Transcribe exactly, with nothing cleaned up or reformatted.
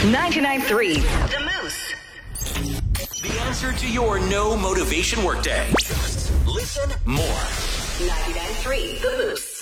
ninety-nine point three The Moose. The answer to your no motivation workday. Just listen more. ninety-nine point three The Moose.